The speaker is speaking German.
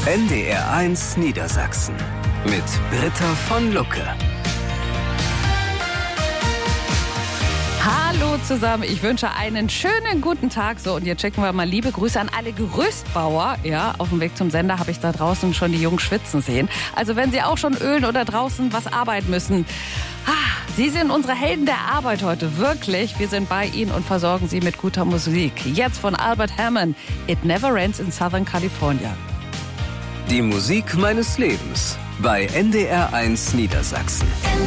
NDR1 Niedersachsen mit Britta von Lucke. Hallo zusammen, ich wünsche einen schönen guten Tag. So, und jetzt schicken wir mal liebe Grüße an alle Gerüstbauer. Ja, auf dem Weg zum Sender habe ich da draußen schon die Jungen schwitzen sehen. Also wenn Sie auch schon ölen oder draußen was arbeiten müssen, Sie sind unsere Helden der Arbeit heute, wirklich. Wir sind bei Ihnen und versorgen Sie mit guter Musik. Jetzt von Albert Hammond, It Never Rains in Southern California. Die Musik meines Lebens bei NDR1 Niedersachsen.